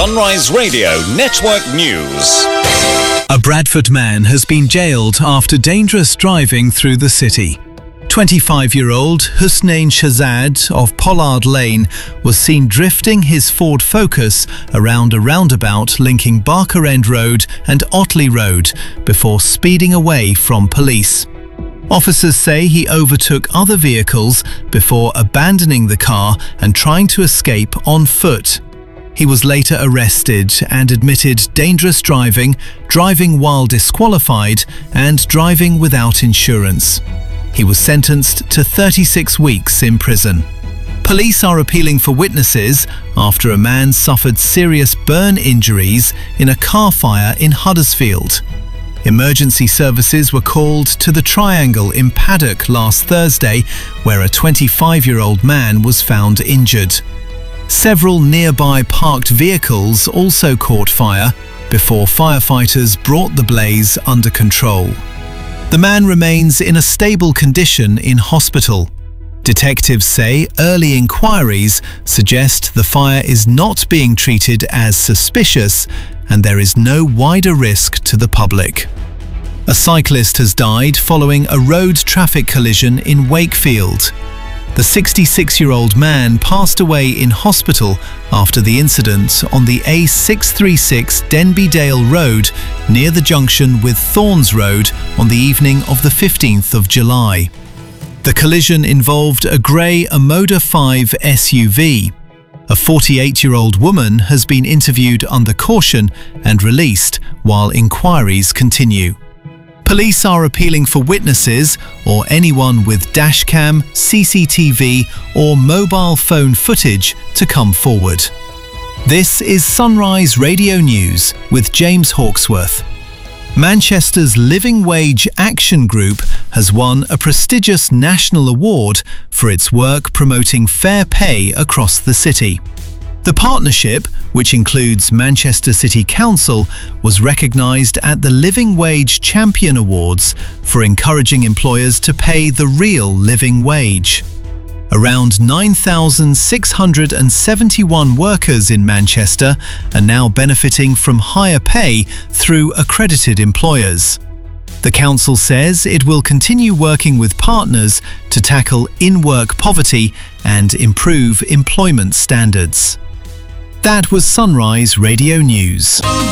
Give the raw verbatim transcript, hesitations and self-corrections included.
Sunrise Radio Network News. A Bradford man has been jailed after dangerous driving through the city. twenty-five-year-old Hussein Shahzad of Pollard Lane was seen drifting his Ford Focus around a roundabout linking Barker End Road and Otley Road before speeding away from police. Officers say he overtook other vehicles before abandoning the car and trying to escape on foot. He was later arrested and admitted dangerous driving, driving while disqualified, and driving without insurance. He was sentenced to thirty-six weeks in prison. Police are appealing for witnesses after a man suffered serious burn injuries in a car fire in Huddersfield. Emergency services were called to the Triangle in Paddock last Thursday, where a twenty-five-year-old man was found injured. Several nearby parked vehicles also caught fire before firefighters brought the blaze under control. The man remains in a stable condition in hospital. Detectives say early inquiries suggest the fire is not being treated as suspicious and there is no wider risk to the public. A cyclist has died following a road traffic collision in Wakefield. The sixty-six-year-old man passed away in hospital after the incident on the A six thirty-six Denby Dale Road near the junction with Thorns Road on the evening of the fifteenth of July. The collision involved a grey Amoda five S U V. A forty-eight-year-old woman has been interviewed under caution and released while inquiries continue. Police are appealing for witnesses or anyone with dashcam, C C T V or mobile phone footage to come forward. This is Sunrise Radio News with James Hawksworth. Manchester's Living Wage Action Group has won a prestigious national award for its work promoting fair pay across the city. The partnership, which includes Manchester City Council, was recognised at the Living Wage Champion Awards for encouraging employers to pay the real living wage. Around nine thousand six hundred seventy-one workers in Manchester are now benefiting from higher pay through accredited employers. The council says it will continue working with partners to tackle in-work poverty and improve employment standards. That was Sunrise Radio News.